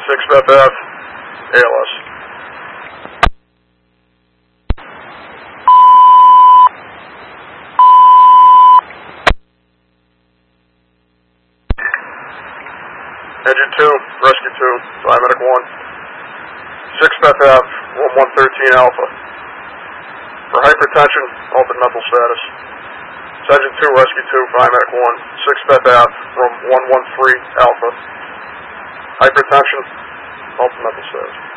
6 Beth Ave, ALS. Engine 2, Rescue 2, Paramedic 1. 6 Beth Ave, room 113 Alpha. For hypertension, altered mental status. Engine 2, Rescue 2, Paramedic 1. 6 Beth Ave, room 113 Alpha. Hypertension, altered mental status.